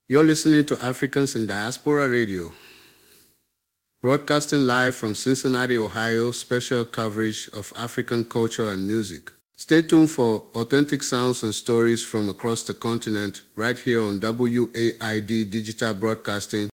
You're listening to Africans in Diaspora Radio, broadcasting live from Cincinnati, Ohio, special coverage of African culture and music. Stay tuned for authentic sounds and stories from across the continent right here on WAID Digital Broadcasting